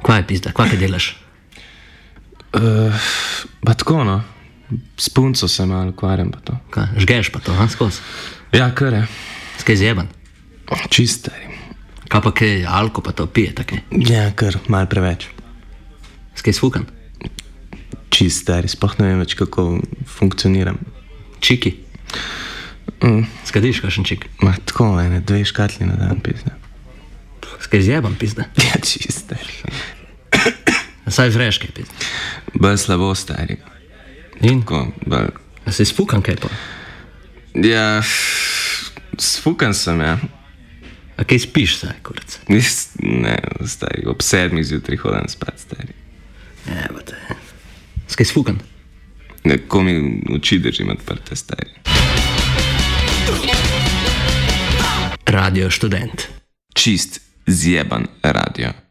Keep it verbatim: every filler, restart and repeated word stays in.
Kva je pizda, kva kaj delaš? Uh, ba tako, no. S punco se malo ukvarjam pa to. Kaj, žgeš pa to, ha, skozi? Ja, kar je. Skaj zjeban? Čist stari. Kaj pa kaj alko pa to pije, takaj? Ja, kar, malo preveč. Skaj sfukan? Čist stari, sploh ne vem več, kako funkcioniram. Čiki? Mm. Skadiš kakšen čik? Ma tako, ene, dve škatli na dan, pizda. Skaj zjeban, pizda? Ja, čist stari. Saj žreš kaj, pizda? Bolj slabo, stari. In? Tako, bolj... A si sfukan kaj pa? Ja, sfukan sem, ja. A kaj spiš, saj, kurac? Nis, ne, stari, ob sedmih zjutraj hodim spat, stari. Evo te. Skaj sfukan? Neko mi oči držim odprte, stari. Radio Študent. Čist zjeban radio.